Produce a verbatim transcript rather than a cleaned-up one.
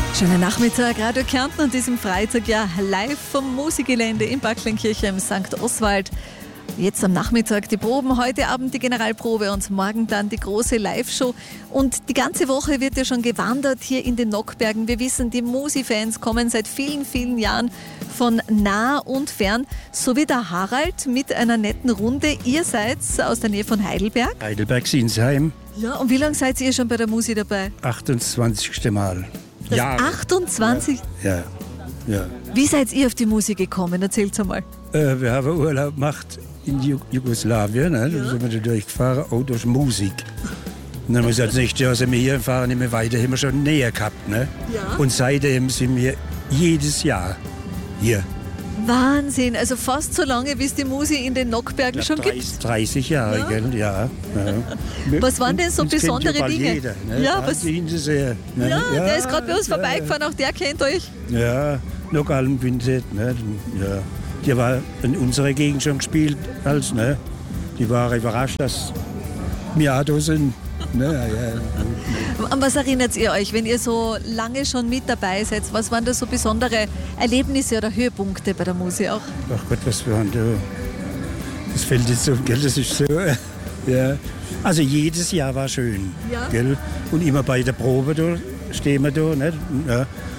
Schönen Nachmittag, Radio Kärnten an diesem Freitag, ja live vom Musikgelände in Backleinkirche im Sankt Oswald. Jetzt am Nachmittag die Proben, heute Abend die Generalprobe und morgen dann die große Live-Show. Und die ganze Woche wird ja schon gewandert hier in den Nockbergen. Wir wissen, die Musi-Fans kommen seit vielen, vielen Jahren von nah und fern. So wie der Harald mit einer netten Runde. Ihr seid aus der Nähe von Heidelberg. Heidelberg-Sinsheim. Ja, und wie lange seid ihr schon bei der Musi dabei? achtundzwanzigste Mal. Das Jahre. achtundzwanzig? Ja, ja. Wie seid ihr auf die Musik gekommen? Erzählt's einmal. Äh, wir haben Urlaub gemacht in Ju- Jugoslawien. Ne? Da sind wir da durchgefahren, auch durch Musik. Und dann haben wir gesagt, nächstes Jahr sind wir hier, fahren nicht mehr weiter, haben wir schon näher gehabt. Ne? Ja. Und seitdem sind wir jedes Jahr hier. Wahnsinn, also fast so lange, wie es die Musi in den Nockbergen schon gibt. dreißig Jahre, Ja. gell? Ja. ja. Was waren denn so Uns kennt besondere ja bald Dinge? Jeder, ne? Ja, Ja, was- sehr, ne? Ja, der ist gerade bei uns ja, vorbeigefahren, auch der kennt euch. Ja, lokalen Quintett, ne? Ja. Die war in unserer Gegend schon gespielt, als, ne? Die waren überrascht, dass wir auch da sind. Ne? Ja. An was erinnert ihr euch, wenn ihr so lange schon mit dabei seid? Was waren da so besondere Erlebnisse oder Höhepunkte bei der Musi auch? Ach Gott, was wir haben da. Das fällt jetzt so, gell? Das ist so. Ja. Also jedes Jahr war schön. Ja. Gell? Und immer bei der Probe da stehen wir da. Ne? Ja.